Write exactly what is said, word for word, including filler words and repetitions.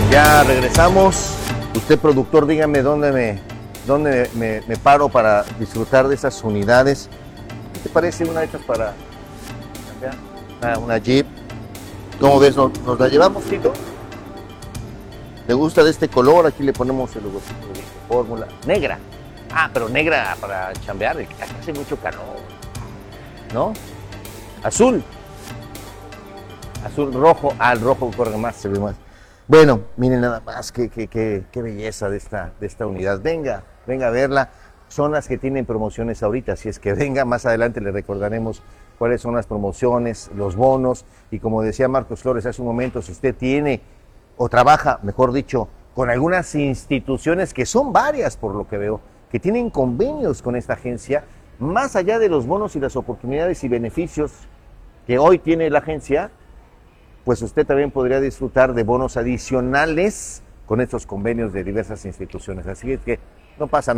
Ya regresamos. Usted, productor, dígame dónde me, dónde me, me paro para disfrutar de esas unidades. ¿Qué te parece una de estas para una, una Jeep? ¿Cómo ves? ¿Nos, nos la llevamos, Tito? ¿Te gusta de este color? Aquí le ponemos el logotipo de fórmula. Negra. Ah, pero negra para chambear. Hace mucho calor. ¿No? Azul. Azul, rojo. Ah, el rojo corre más, se ve más. Bueno, miren nada más, qué, qué, qué, qué belleza de esta, de esta unidad. Venga, venga a verla. Son las que tienen promociones ahorita, así es que venga, más adelante le recordaremos cuáles son las promociones, los bonos, y como decía Marcos Flores hace un momento, si usted tiene o trabaja, mejor dicho, con algunas instituciones, que son varias por lo que veo, que tienen convenios con esta agencia, más allá de los bonos y las oportunidades y beneficios que hoy tiene la agencia, pues usted también podría disfrutar de bonos adicionales con estos convenios de diversas instituciones. Así es que no pasa nada.